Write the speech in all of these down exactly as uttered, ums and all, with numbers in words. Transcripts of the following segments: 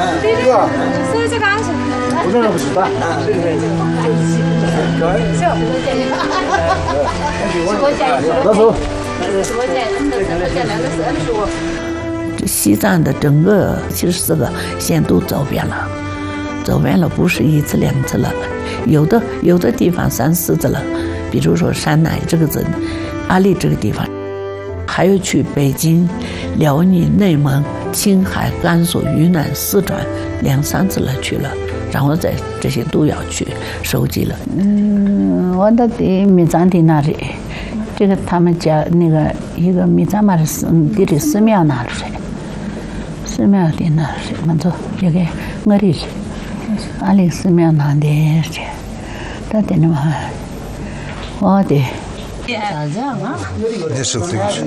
是吧？所以这刚是。我这不是吧？对对对。老手。 这西藏的整个七十四个县都走遍了，走遍了不是一次两次了，有的有的地方三四次了，比如说山南这个镇，阿里这个地方，还有去北京、辽宁、内蒙、青海、甘肃、云南、四川两三次了去了，然后在这些都要去收集了。嗯，我的地密藏地那里，这个他们家那个一个密藏嘛的寺地的寺庙那里，寺庙的那里，么子这个我的阿里寺庙那的去，到底那么我的。 Не шутишь.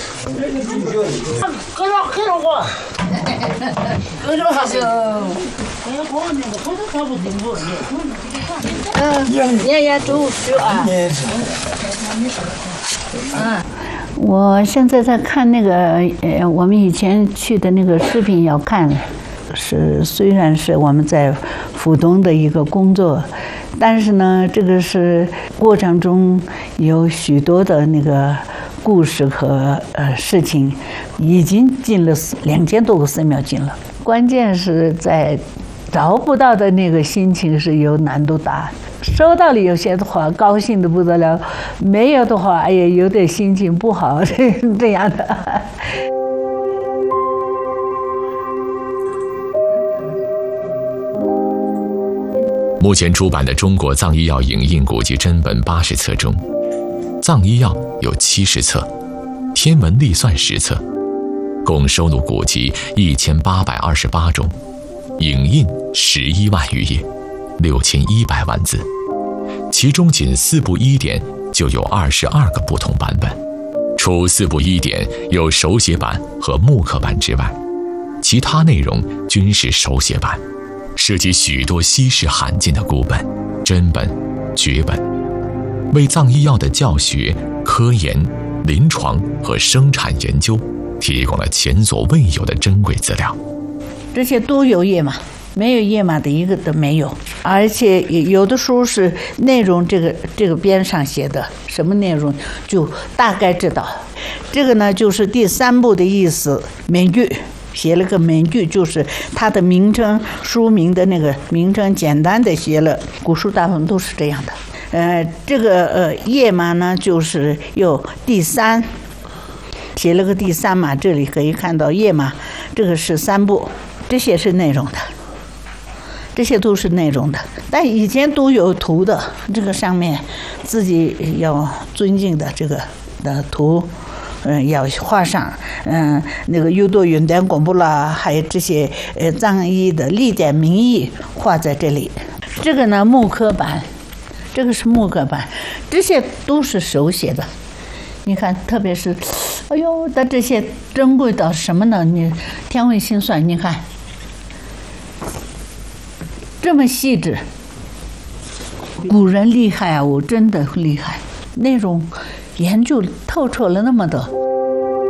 А. 我现在在看那个，呃，我们以前去的那个视频要看，是虽然是我们在浦东的一个工作，但是呢，这个是过程中有许多的那个故事和呃事情，已经进了两千多个寺庙进了，关键是在找不到的那个心情是有难度大。收到了有些的话，高兴的不得了；没有的话，哎呀，有点心情不好，这样的。 目前出版的《中国藏医药影印古籍真本》八十册中，藏医药有七十册，天文历算十册，共收录古籍一千八百二十八种，影印十一万余页，六千一百万字。其中仅四部医典就有二十二个不同版本，除四部医典有手写版和木刻版之外，其他内容均是手写版，涉及许多稀世罕见的古本、真本、绝本，为藏医药的教学、科研、临床和生产研究提供了前所未有的珍贵资料。 这些都有页码，没有页码的一个都没有，而且有的书是内容这个这个边上写的什么内容就大概知道。这个呢就是第三部的意思，名句。写了个名句，就是它的名称、书名的那个名称，简单的写了。古书大部分都是这样的。呃，这个呃页码呢，就是有第三，写了个第三嘛，这里可以看到页码，这个是三部，这些是内容的，这些都是内容的。但以前都有图的，这个上面自己要尊敬的这个的图。嗯，要画上，嗯，那个有多云端公布了，还有这些呃藏医的历典名义画在这里。这个呢木刻版，这个是木刻版，这些都是手写的。你看，特别是，哎呦，的这些珍贵到什么呢？你天文心算，你看这么细致，古人厉害啊！我真的厉害，内容研究透彻了那么多。